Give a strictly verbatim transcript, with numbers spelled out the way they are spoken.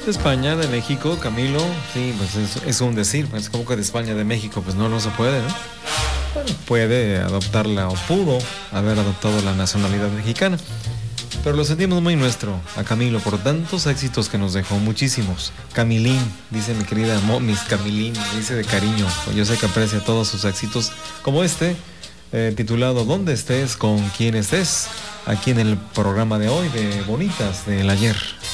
De España, de México, Camilo, sí, pues es, es un decir, es como que de España, de México, pues no, no se puede, ¿no? Bueno, puede adoptarla o pudo haber adoptado la nacionalidad mexicana, pero lo sentimos muy nuestro a Camilo por tantos éxitos que nos dejó, muchísimos. Camilín, dice mi querida Momis, Camilín, dice de cariño, yo sé que aprecia todos sus éxitos, como este, eh, titulado ¿Dónde estés, con quién estés? Aquí en el programa de hoy de Bonitas del Ayer.